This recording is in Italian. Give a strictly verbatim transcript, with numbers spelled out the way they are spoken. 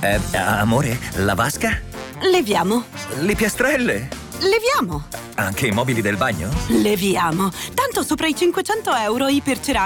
Eh, amore, la vasca? Leviamo. Le piastrelle? Leviamo. Anche i mobili del bagno? Leviamo. Tanto sopra i cinquecento euro Iperceramica